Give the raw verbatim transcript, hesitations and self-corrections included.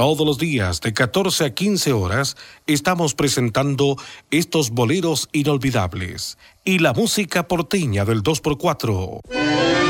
Todos los días de catorce a quince horas estamos presentando estos boleros inolvidables y la música porteña del dos por cuatro.